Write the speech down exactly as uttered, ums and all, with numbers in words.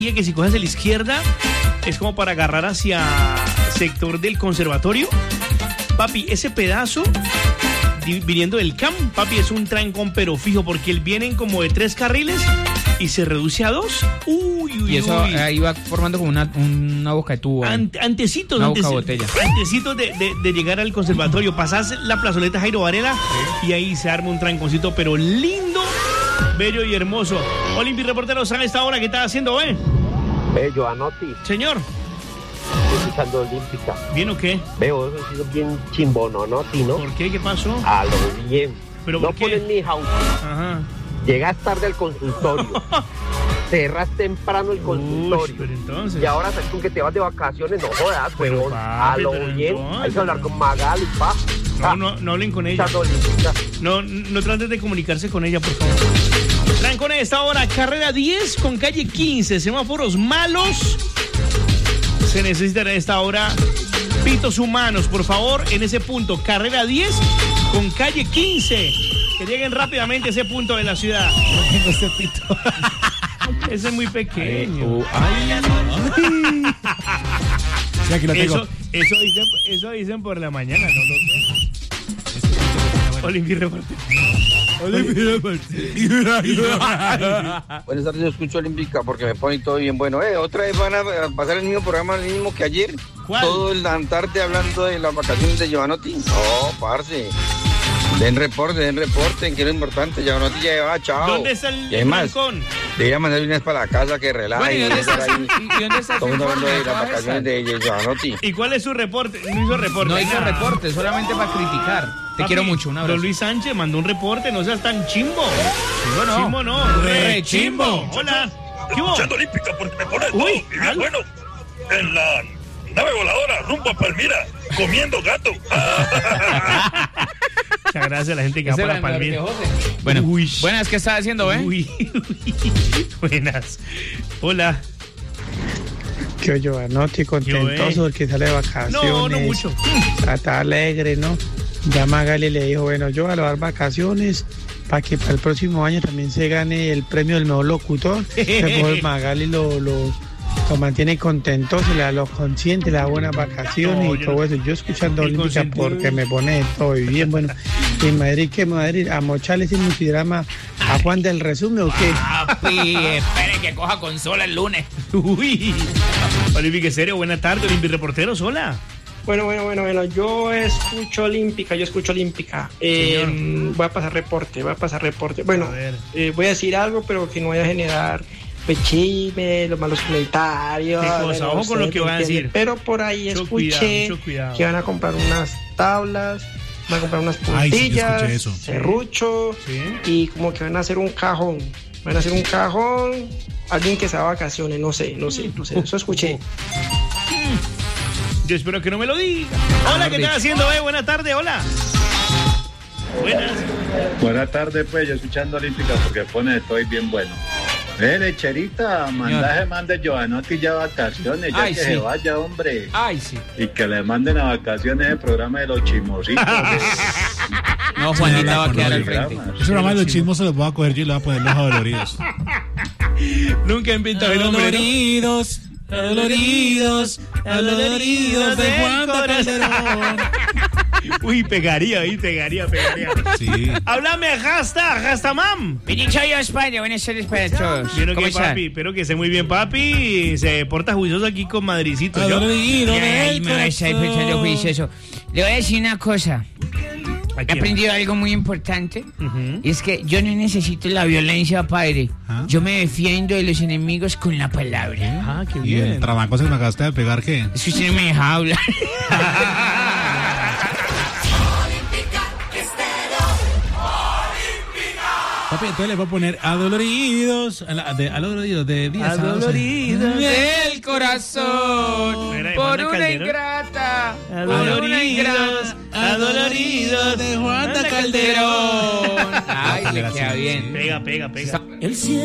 que si coges a la izquierda es como para agarrar hacia sector del conservatorio. Papi, ese pedazo viniendo del C A M, papi, es un trancón pero fijo, porque él vienen como de tres carriles y se reduce a dos. Uy, uy, y eso uy. ahí va formando como una, una boca de tubo. Ante, antecitos, una antes, boca botella. antecitos de, de, de llegar al conservatorio, pasás la plazoleta Jairo Varela, sí, y ahí se arma un tranconcito, pero lindo, bello y hermoso. Olimpi, reportero, ¿sabe esta hora qué está haciendo, eh? Bello, Anotti. Señor. Estoy escuchando Olímpica. ¿Bien o qué? Veo, eso ha sido bien chimbono, Anotti, ¿no? ¿Por qué? ¿Qué pasó? A lo bien. ¿Pero no por qué? pones ni house. Ajá. Llegas tarde al consultorio. Cerras temprano el consultorio. Uy, pero entonces... Y ahora sabes con que te vas de vacaciones, no jodas, pero huevón. A lo bien. Entonces... Hay que hablar con Magali, pa. No, no, no hablen con ella. No, no traten de comunicarse con ella, por favor. Trancón a esta hora, carrera diez con calle quince, semáforos malos. Se necesitan a esta hora pitos humanos, por favor, en ese punto, carrera diez con calle quince. Que lleguen rápidamente a ese punto de la ciudad. No tengo ese pito. Ese es muy pequeño. Ay, ay. Sí, aquí lo tengo. Eso, eso, dicen, eso dicen por la mañana, no lo sé. Olimpia Reporte. Olimpia Reporte. Buenas tardes, yo escucho Olímpica porque me pone todo bien bueno. Eh, otra vez van a pasar el mismo programa, el mismo que ayer. ¿Cuál? Todo el tarde hablando de las vacaciones de Giovanotti. No, parce. Den reporte, den reporte, que es lo importante. Giovanotti ya lleva, chao. ¿Dónde está el trancón? Debía mandar unas para la casa que relaje. Bueno, ¿y dónde está, ahí, ¿y dónde está todo el mundo hablando de las vacaciones de de Giovanotti. ¿Y cuál es su reporte? No hizo reporte. No hizo nada. reporte, solamente para criticar. Te Papi, quiero mucho, un abrazo. Don Luis Sánchez mandó un reporte, no seas tan chimbo. Chimbo no. Chimbo no. Re chimbo. Hola. ¿Qué hubo? Escuchando Olímpica porque me pone Uy, todo y bien ¿algo? bueno. En la nave voladora rumbo a Palmira, comiendo gato. Muchas gracias a la gente que va Ese para era el Palmira. mejor que José. Bueno, Uy. buenas, ¿qué estás haciendo, eh? Uy, uy. Buenas. Hola. Que Giovanotti contentoso porque sale de vacaciones. No, no mucho. Está alegre, ¿no? Ya Magali le dijo, bueno, yo voy a dar vacaciones para que para el próximo año también se gane el premio del mejor locutor. Después Magali lo, lo, lo mantiene contento, se le da los conscientes, le da buenas vacaciones No, y yo todo no- eso. Yo escuchando El Olímpica consentido. porque me pone todo y bien bueno. Y en Madrid, ¿qué Madrid? ¿A mocharle ese multidrama a Juan del resumen o qué? Papi, espere que coja consola el lunes. Uy. Olímpica, ¿en serio? Buenas tardes, Olímpica Reporteros. Hola. Bueno, bueno, bueno, bueno, yo escucho Olímpica, yo escucho Olímpica. Eh, voy a pasar reporte, voy a pasar reporte. Bueno, A ver. eh, voy a decir algo, pero que no vaya a generar pechisme, los malos comentarios. ¿Qué cosa? bueno, Ojo con usted lo que me va a entiende. decir. Pero por ahí Mucho escuché cuidado, mucho cuidado. que van a comprar unas tablas, van a comprar unas Ay, sí, yo puntillas, escuché eso. serrucho, Sí. y como que van a hacer un cajón. Van a hacer un cajón, alguien que se va a vacaciones, no sé, no sé, no sé, eso escuché. Yo espero que no me lo diga. Hola, ¿qué estás haciendo, eh? Buenas tardes, hola. Buenas. Buenas tardes, pues, yo escuchando Olímpica porque pone estoy bien bueno. Eh, lecherita, mandaje, mande Giovanotti ya vacaciones, ya Ay, que sí. se vaya, hombre. Ay, sí. Y que le manden a vacaciones el programa de los chismositos. No, Juanita va a quedar al frente. Ese programa de los chismos se los voy a coger yo y le voy a poner los adoloridos. Nunca he inventado el nombre, ¿no? Adoloridos, adoloridos, adoloridos de Juan de Calderón. Uy, pegaría, uy, pegaría, pegaría. Sí. Háblame, hashtag, hashtag mam. Pinicho yo España, buenas tardes para todos. Quiero ¿Cómo que están? papi, espero que esté muy bien, papi. Se porta juicioso aquí con Madricito. ¿yo? Adolorido Ay, del me va a estar corazón. pensando juicioso. Le voy a decir una cosa. ¿A He quién? aprendido algo muy importante. Ujú. Y es que yo no necesito la violencia, padre. ¿Ah? Yo me defiendo de los enemigos con la palabra. Ah, qué Y el bien. trabajo se me acabaste de pegar, ¿qué? Es que usted no me deja hablar. Papi, entonces le voy a poner adoloridos, a la- de, adoloridos de diez a doce. Adoloridos Del corazón. Era de Por Juana una Calderón. ingrata. Por una Adoloridos, ingrata. adoloridos de Juan de Calderón. Calderón. Ay, le queda bien. Pega, pega, pega. El cielo